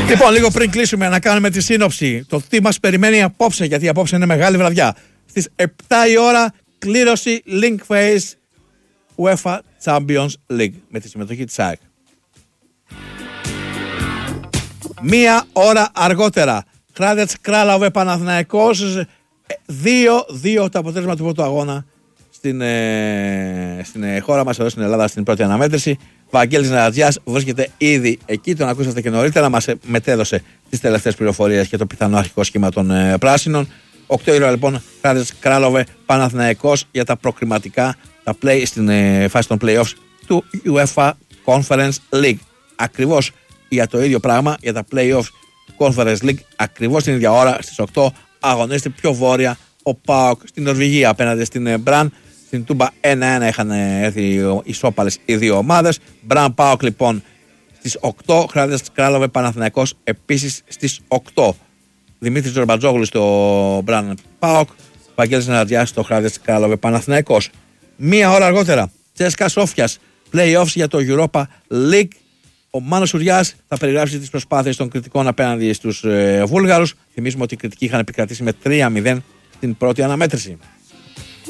Λοιπόν, λίγο πριν κλείσουμε, να κάνουμε τη σύνοψη. Το τι μας περιμένει απόψε, γιατί απόψε είναι μεγάλη βραδιά. Στις 7 η ώρα, κλήρωση Link Phase UEFA Champions League με τη συμμετοχή της ΑΕΚ. Μία ώρα αργότερα, Hrádec Králové Παναθηναϊκός, 2-2 το αποτέλεσμα του πρώτου αγώνα στην χώρα μας εδώ στην Ελλάδα στην πρώτη αναμέτρηση. Βαγγέλης Νερατζιάς βρίσκεται ήδη εκεί, τον ακούσατε και νωρίτερα, μας μετέδωσε τις τελευταίες πληροφορίες και το πιθανό αρχικό σχήμα των πράσινων. 8 η ώρα λοιπόν, Hrádec Králové Παναθηναϊκός για τα προκριματικά, τα play στην φάση των play-offs του UEFA Conference League. Ακριβώς για το ίδιο πράγμα, για τα play-offs του Conference League, ακριβώς την ίδια ώρα στις 8 αγωνίζεται πιο βόρεια ο ΠΑΟΚ στην Νορβηγία απέναντι στην Μπραν. Στην Τούμπα 1-1 είχαν έρθει ισόπαλες οι δύο ομάδες. Μπραν ΠΑΟΚ λοιπόν στις 8, Hrádec Králové Παναθηναϊκός επίσης στις 8. Δημήτρης Τζορμπατζόγλου στο Μπραν ΠΑΟΚ, Βαγγέλης Νερατζιάς στο Hrádec Králové Παναθηναϊκός. Μία ώρα αργότερα, Τσέσκα Σόφιας, play-offs για το Europa League. Ο Μάνος Σουριάς θα περιγράψει τις προσπάθειες των κριτικών απέναντι στους Βούλγαρους. Θυμίζουμε ότι οι κριτικοί είχαν επικρατήσει με 3-0 στην πρώτη αναμέτρηση.